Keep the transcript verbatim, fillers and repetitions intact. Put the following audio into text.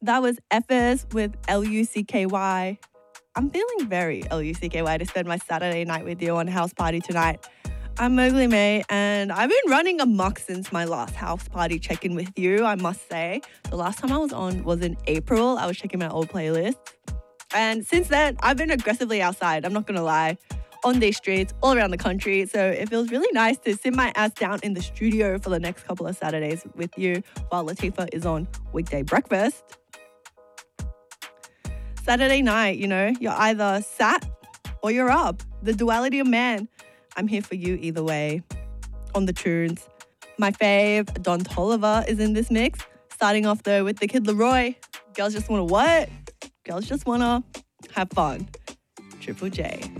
That was F S with L U C K Y. I'm feeling very L U C K Y to spend my Saturday night with you on House Party tonight. I'm Mowgli May, and I've been running amok since my last House Party check-in with you, I must say. The last time I was on was in April. I was checking my old playlist. And since then, I've been aggressively outside, I'm not going to lie, on these streets all around the country. So it feels really nice to sit my ass down in the studio for the next couple of Saturdays with you while Latifah is on weekday breakfast. Saturday night, you know, you're either sat or you're up. The duality of man. I'm here for you either way. On the tunes, my fave, Don Toliver, is in this mix. Starting off though with the Kid Laroi. Girls just wanna what? Girls just wanna have fun. Triple J.